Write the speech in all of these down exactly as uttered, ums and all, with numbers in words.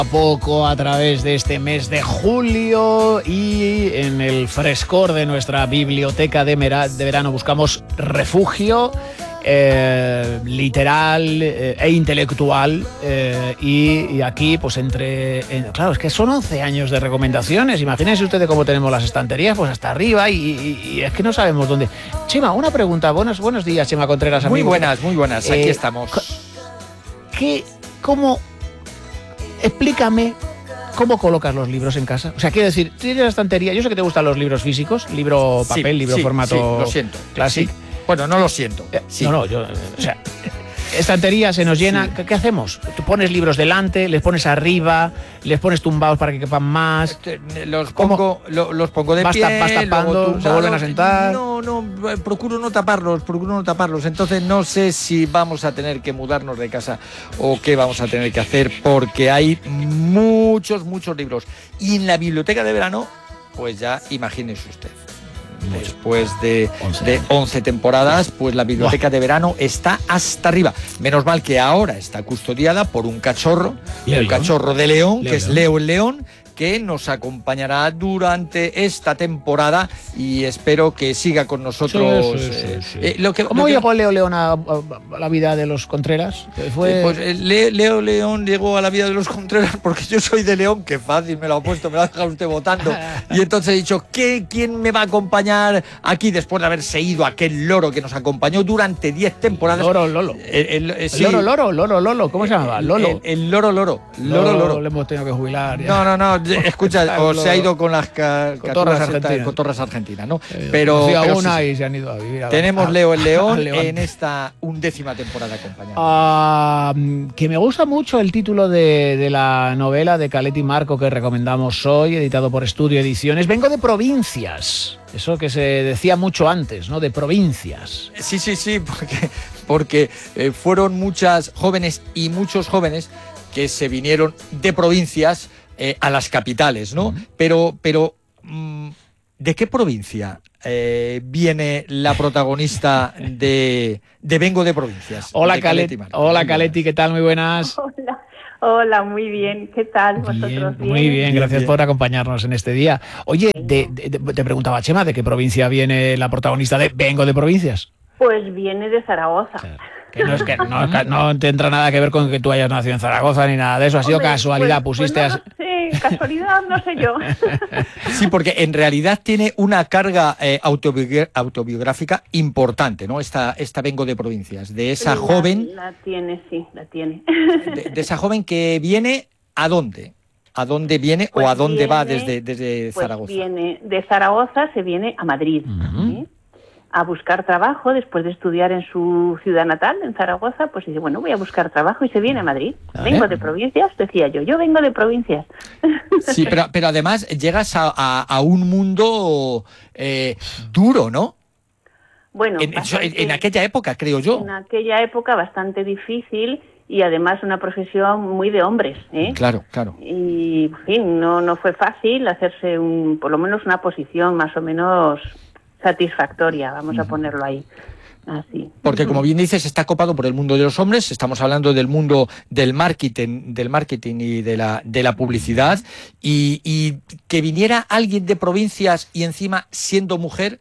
a poco a través de este mes de julio y en el frescor de nuestra biblioteca de, mera, de verano buscamos refugio eh, literal eh, e intelectual eh, y, y aquí pues entre... En, claro, es que son once años de recomendaciones, imagínense ustedes cómo tenemos las estanterías pues hasta arriba y, y, y es que no sabemos dónde. Chema, una pregunta, buenos, buenos días Chema Contreras. Muy amigo. buenas, muy buenas, aquí eh, estamos. ¿Qué, cómo, explícame cómo colocas los libros en casa? O sea, quiero decir, tienes la estantería, yo sé que te gustan los libros físicos, libro papel, sí, libro sí, formato sí, lo siento. Classic. Sí. Bueno, no lo siento. Sí. No, no, yo, o sea, estantería se nos llena, sí. ¿Qué, ¿qué hacemos? Tú pones libros delante, les pones arriba, les pones tumbados para que quepan más. Los pongo, lo, los pongo de vas, pie, vas tapando, se vuelven a sentar. No, no, procuro no taparlos, procuro no taparlos. Entonces no sé si vamos a tener que mudarnos de casa o qué vamos a tener que hacer, porque hay muchos, muchos libros. Y en la biblioteca de verano, pues ya imagínese usted. Después de, de once temporadas, pues la biblioteca de verano está hasta arriba. Menos mal que ahora está custodiada por un cachorro, un cachorro de león, que es Leo el León, que nos acompañará durante esta temporada y espero que siga con nosotros. Sí, sí, sí, sí. Eh, lo que, ¿Cómo lo que... llegó Leo León a, a la vida de los Contreras? Fue... Eh, pues eh, Le, Leo León llegó a la vida de los Contreras porque yo soy de León, que fácil, me lo ha puesto, me lo ha dejado usted votando. Y entonces he dicho, ¿qué, ¿quién me va a acompañar aquí después de haberse ido aquel loro que nos acompañó durante diez temporadas? Loro Lolo. El, el, el, sí. Loro Loro, Loro Lolo, ¿cómo se llamaba? Lolo. El, el, el Loro Loro. Loro Loro. Le hemos tenido que jubilar. Ya. No, no, no. Escucha, o se ha ido con las ca cotorras argentinas, cotorras argentinas, ¿no? Eh, pero, pero una sí, y se han ido a vivir a tenemos a, Leo el León en esta undécima temporada acompañada. Uh, que me gusta mucho el título de, de la novela de Caletti Marco que recomendamos hoy, editado por Estudio Ediciones. Vengo de provincias. Eso que se decía mucho antes, ¿no? De provincias. Sí, sí, sí, porque, porque eh, fueron muchas jóvenes y muchos jóvenes que se vinieron de provincias eh, a las capitales, ¿no? Uh-huh. Pero, pero ¿de qué provincia eh, viene la protagonista de, de Vengo de Provincias? Hola, Caletti. Hola, Caletti, ¿qué tal? Muy buenas. Hola. Hola, muy bien. ¿Qué tal vosotros? Bien, bien. Muy bien, gracias bien. por acompañarnos en este día. Oye, de, de, de, te preguntaba, Chema, ¿de qué provincia viene la protagonista de Vengo de Provincias? Pues viene de Zaragoza. Claro. Que no es que no, no tendrá nada que ver con que tú hayas nacido en Zaragoza ni nada de eso, ha sido Hombre, casualidad, pues, pusiste pues no, a... Sí, casualidad, no sé yo. Sí, porque en realidad tiene una carga eh, autobi autobiográfica importante, ¿no? Esta, esta Vengo de Provincias, de esa la, joven... La tiene, sí, la tiene. De, de esa joven que viene, ¿a dónde? ¿A dónde viene pues o a dónde viene, va desde, desde pues Zaragoza? Viene de Zaragoza, se viene a Madrid, uh-huh. ¿sí? a buscar trabajo después de estudiar en su ciudad natal, en Zaragoza, pues dice, bueno, voy a buscar trabajo y se viene a Madrid. ¿Vale? Vengo de provincias, decía yo, yo vengo de provincias. Sí, pero, pero además llegas a, a, a un mundo eh, duro, ¿no? Bueno, en, bastante, en aquella época, creo yo. En aquella época bastante difícil y además una profesión muy de hombres, ¿eh? Claro, claro. Y, en fin, no, no fue fácil hacerse un, por lo menos una posición más o menos satisfactoria, vamos uh-huh. a ponerlo ahí. Así. Porque como bien dices, está copado por el mundo de los hombres, estamos hablando del mundo del marketing, del marketing y de la, de la publicidad, y, y que viniera alguien de provincias y encima siendo mujer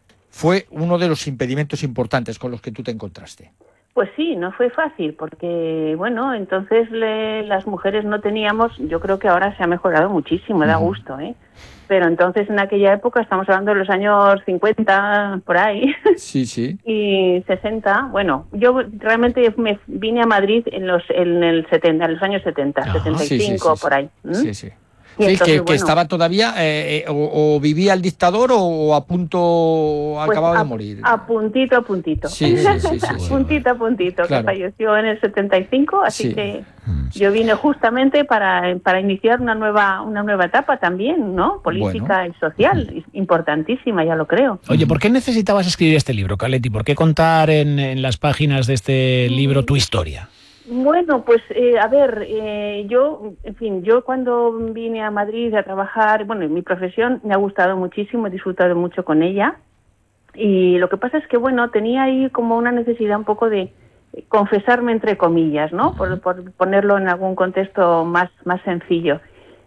fue uno de los impedimentos importantes con los que tú te encontraste. Pues sí, no fue fácil, porque, bueno, entonces le, las mujeres no teníamos, yo creo que ahora se ha mejorado muchísimo, da gusto, ¿eh? Pero entonces en aquella época, estamos hablando de los años cincuenta, por ahí, sí, sí. y sesenta, bueno, yo realmente me vine a Madrid en los en el setenta, en los años setenta, ah, setenta y cinco, sí, sí, sí, por ahí. ¿Mm? Sí, sí. Sí, entonces, que, bueno, que estaba todavía, eh, eh, o, o vivía el dictador o a punto, pues acababa a, de morir. A puntito, a puntito. Sí, sí, sí. sí, sí. puntito a puntito, claro. Que falleció en el setenta y cinco, así sí. que yo vine justamente para, para iniciar una nueva una nueva etapa también, ¿no? Política bueno. y social, importantísima, ya lo creo. Oye, ¿por qué necesitabas escribir este libro, Caletti? ¿Por qué contar en, en las páginas de este libro tu historia? Bueno, pues eh, a ver, eh, yo, en fin, yo cuando vine a Madrid a trabajar, bueno, mi profesión me ha gustado muchísimo, he disfrutado mucho con ella, y lo que pasa es que, bueno, tenía ahí como una necesidad un poco de, confesarme entre comillas, ¿no? Por, por ponerlo en algún contexto más, más sencillo.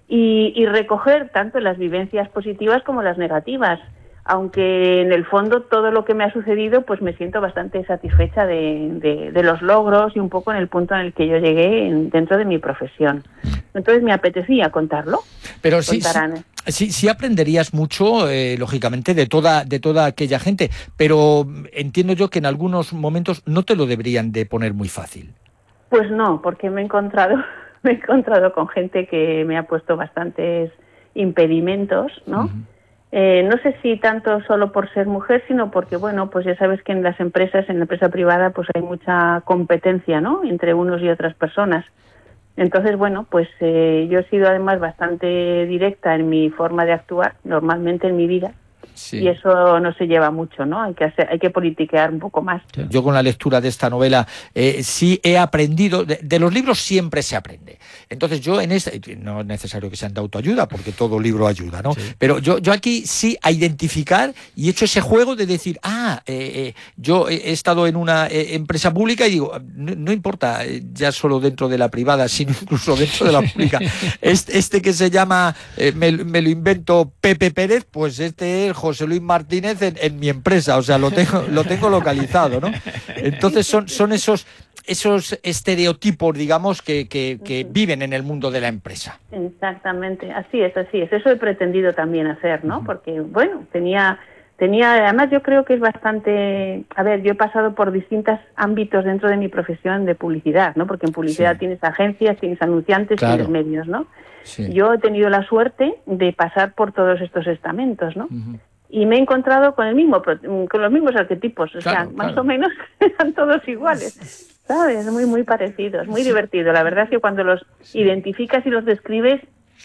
Y, y recoger tanto las vivencias positivas como las negativas. Aunque en el fondo todo lo que me ha sucedido, pues me siento bastante satisfecha de, de, de los logros y un poco en el punto en el que yo llegué en, dentro de mi profesión. Entonces me apetecía contarlo. Pero sí, sí, sí, sí aprenderías mucho, eh, lógicamente, de toda, de toda aquella gente, pero entiendo yo que en algunos momentos no te lo deberían de poner muy fácil. Pues no, porque me he encontrado, me he encontrado con gente que me ha puesto bastantes impedimentos, ¿no? Uh-huh. Eh, no sé si tanto solo por ser mujer, sino porque, bueno, pues ya sabes que en las empresas, en la empresa privada, pues hay mucha competencia, ¿no?, entre unos y otras personas. Entonces, bueno, pues eh, yo he sido además bastante directa en mi forma de actuar, normalmente en mi vida. Sí. Y eso no se lleva mucho, ¿no? Hay que hacer, hay que politiquear un poco más. Yo con la lectura de esta novela eh, sí he aprendido, de, de los libros siempre se aprende. Entonces yo en este, no es necesario que sean de autoayuda, porque todo libro ayuda, ¿no? Sí. Pero yo, yo aquí sí a identificar y he hecho ese juego de decir, ah, eh, eh, yo he estado en una eh, empresa pública y digo, no, no importa, eh, ya solo dentro de la privada, sino incluso dentro de la pública. Este, este que se llama, eh, me, me lo invento, Pepe Pérez, pues este es José Luis Martínez en, en mi empresa, o sea, lo tengo, lo tengo localizado, ¿no? Entonces son, son esos, esos estereotipos, digamos, que, que, que viven en el mundo de la empresa. Exactamente, así es, así es. Eso he pretendido también hacer, ¿no? Porque, bueno, tenía, tenía, además yo creo que es bastante, a ver, yo he pasado por distintos ámbitos dentro de mi profesión de publicidad, ¿no? Porque en publicidad sí. tienes agencias, tienes anunciantes, claro. tienes medios, ¿no? Sí. Yo he tenido la suerte de pasar por todos estos estamentos, ¿no? Uh-huh. Y me he encontrado con el mismo, con los mismos arquetipos, o claro, sea, más claro. o menos eran todos iguales, ¿sabes? Muy, muy parecidos, muy sí. divertido. La verdad es que cuando los sí. identificas y los describes,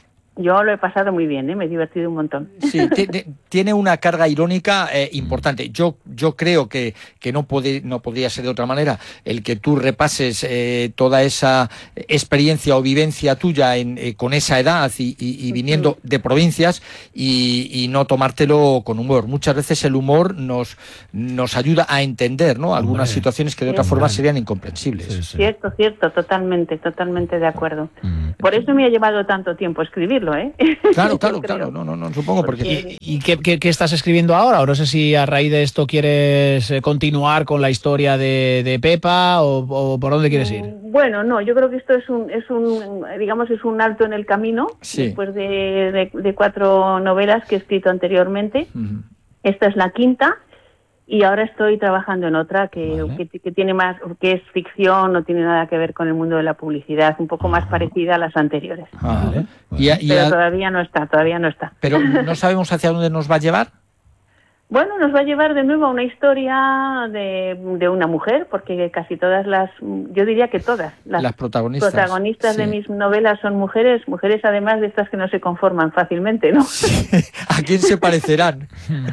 yo lo he pasado muy bien, ¿eh? Me he divertido un montón. Sí, tiene una carga irónica eh, importante. Yo yo creo que, que no, puede, no podría ser de otra manera el que tú repases eh, toda esa experiencia o vivencia tuya en, eh, con esa edad y, y, y viniendo uh-huh. de provincias y, y no tomártelo con humor. Muchas veces el humor nos, nos ayuda a entender, ¿no?, algunas Hombre. situaciones que de otra sí, forma serían incomprensibles. Sí, sí. Cierto, cierto, totalmente, totalmente de acuerdo. Uh-huh. Por eso me ha llevado tanto tiempo escribirlo. ¿Eh? Claro, claro, claro, no, no, no, supongo porque... ¿Y, y qué, qué, qué estás escribiendo ahora? O no sé si a raíz de esto quieres continuar con la historia de, de Pepa o, o por dónde quieres ir. Bueno, no, yo creo que esto es un, es un digamos, es un alto en el camino, sí. después de, de, de cuatro novelas que he escrito anteriormente. Uh-huh. Esta es la quinta. Y ahora estoy trabajando en otra que, vale. que, que tiene más, que es ficción, no tiene nada que ver con el mundo de la publicidad, un poco más parecida a las anteriores. Vale. Y a, y pero a... todavía no está, todavía no está. Pero no sabemos hacia dónde nos va a llevar. Bueno, nos va a llevar de nuevo a una historia de, de una mujer, porque casi todas las, yo diría que todas las, las protagonistas, protagonistas sí. de mis novelas son mujeres, mujeres además de estas que no se conforman fácilmente, ¿no? Sí. ¿A quién se parecerán?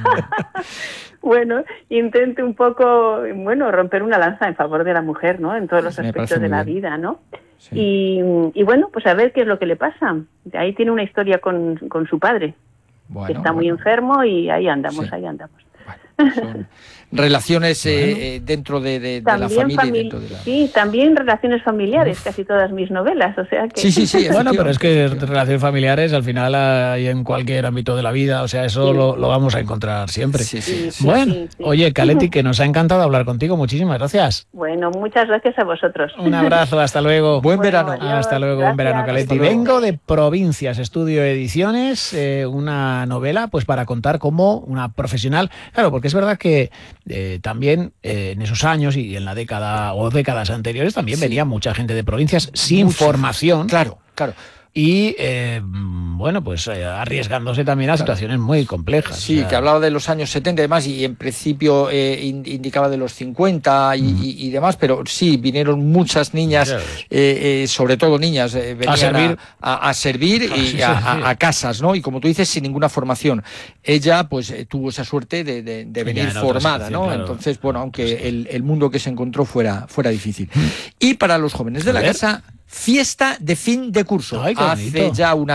Bueno, intento un poco, bueno, romper una lanza en favor de la mujer, ¿no? En todos los Me aspectos de la bien. vida, ¿no? Sí. Y, y bueno, pues a ver qué es lo que le pasa. Ahí tiene una historia con, con su padre. Bueno, que está bueno. muy enfermo y ahí andamos, sí. ahí andamos. Bueno, son relaciones eh, bueno. dentro de, de, de la familia. Famili- y dentro de la... Sí, también relaciones familiares, Uf. casi todas mis novelas, o sea que... Sí, sí, sí. Bueno, pero es que relaciones familiares al final hay en cualquier ámbito de la vida, o sea, eso sí. lo, lo vamos a encontrar siempre. Sí, sí, sí. Bueno, sí, sí. oye, Caleti, que nos ha encantado hablar contigo, muchísimas gracias. Bueno, muchas gracias a vosotros. Un abrazo, hasta luego. Buen bueno, verano. Adiós, hasta luego, gracias. buen verano, Caleti. Vengo de Provincias, Estudio Ediciones, eh, una novela pues para contar como una profesional, claro, porque es verdad que eh, también eh, en esos años y en la década o décadas anteriores también sí. venía mucha gente de provincias sin Mucho. formación. Claro, claro. Y, eh, bueno, pues eh, arriesgándose también a claro. situaciones muy complejas. Sí, o sea... que hablaba de los años setenta y demás, y en principio eh, indicaba de los cincuenta y, mm. y, y demás, pero sí, vinieron muchas niñas, claro. eh, eh, sobre todo niñas, eh, venían a servir, a, a, a servir y a, a, a casas, ¿no? Y como tú dices, sin ninguna formación. Ella, pues, eh, tuvo esa suerte de, de, de venir formada, ¿no? Claro. Entonces, bueno, aunque sí. el, el mundo que se encontró fuera, fuera difícil. Y para los jóvenes de la casa... Fiesta de fin de curso. Ay, hace ya unas semanas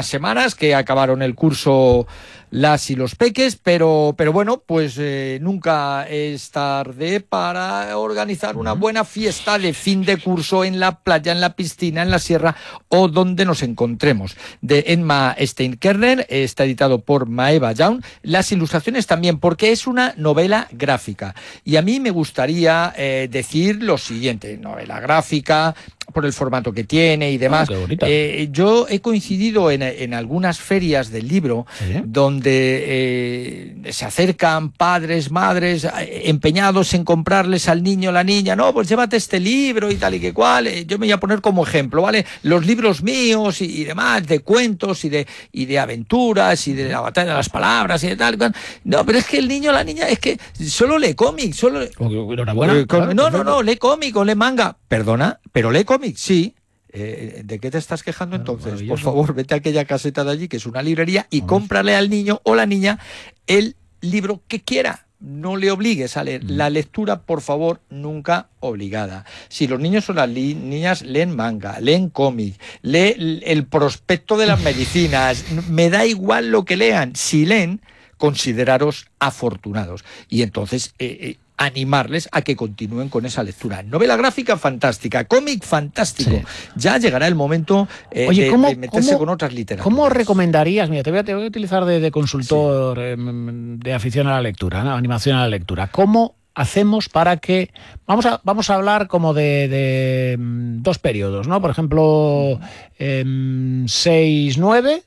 días que acabaron el curso las y los peques, pero, pero bueno, pues eh, nunca es tarde para organizar una buena fiesta de fin de curso en la playa, en la piscina, en la sierra o donde nos encontremos. De Emma Steinkerner, está editado por Maeva Young. Las ilustraciones también, porque es una novela gráfica. Y a mí me gustaría eh, decir lo siguiente: novela gráfica, por el formato que tiene y demás. Oh, eh, yo he coincidido en, en algunas ferias del libro, ¿sí?, donde eh, se acercan padres, madres, empeñados en comprarles al niño o la niña. No, pues llévate este libro y tal y que cual. Eh, yo me voy a poner como ejemplo, ¿vale? Los libros míos y, y demás, de cuentos y de, y de aventuras y de la batalla de las palabras y de tal. No, pero es que el niño o la niña es que solo lee cómics. Solo... Enhorabuena. Eh, con... No, no, no, lee cómic o lee manga. Perdona, pero lee cómic, sí. Eh, ¿De qué te estás quejando entonces? Por favor, vete a aquella caseta de allí, que es una librería, y Vamos. cómprale al niño o la niña el libro que quiera. No le obligues a leer. La lectura, por favor, nunca obligada. Si los niños o las niñas leen manga, leen cómic, leen el prospecto de las medicinas, me da igual lo que lean. Si leen, consideraros afortunados. Y entonces... Eh, eh, animarles a que continúen con esa lectura. Novela gráfica fantástica, cómic fantástico. Sí. Ya llegará el momento eh, Oye, de, ¿cómo, de meterse ¿cómo, con otras literaturas. ¿Cómo recomendarías? Mira, te voy a, te voy a utilizar de, de consultor sí. eh, de afición a la lectura, ¿no? Animación a la lectura. ¿Cómo hacemos para que... Vamos a, vamos a hablar como de, de dos periodos, ¿no? Por ejemplo, eh, seis nueve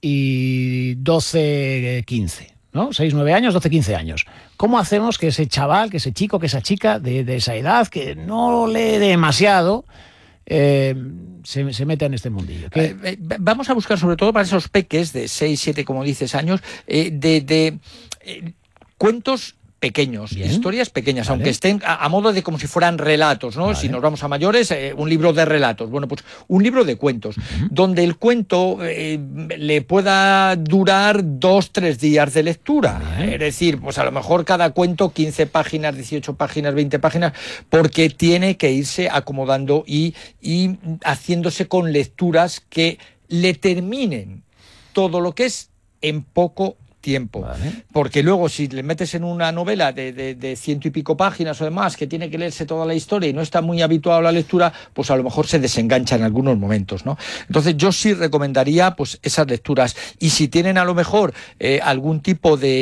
y doce quince. ¿No? seis, nueve años, doce, quince años. ¿Cómo hacemos que ese chaval, que ese chico, que esa chica de, de esa edad, que no lee demasiado, eh, se, se meta en este mundillo? Eh, eh, vamos a buscar, sobre todo para esos peques de seis, siete, como dices, años, eh, de, de eh, cuentos pequeños, Bien. historias pequeñas, vale. aunque estén a, a modo de como si fueran relatos, ¿no? Vale. Si nos vamos a mayores, eh, un libro de relatos. Bueno, pues un libro de cuentos, uh-huh. donde el cuento eh, le pueda durar dos, tres días de lectura. Vale. Es decir, pues a lo mejor cada cuento quince páginas, dieciocho páginas, veinte páginas, porque tiene que irse acomodando y, y haciéndose con lecturas que le terminen todo lo que es en poco tiempo, vale. porque luego si le metes en una novela de, de, de ciento y pico páginas o demás, que tiene que leerse toda la historia y no está muy habituado a la lectura, pues a lo mejor se desengancha en algunos momentos, ¿no? Entonces yo sí recomendaría pues esas lecturas, y si tienen a lo mejor eh, algún tipo de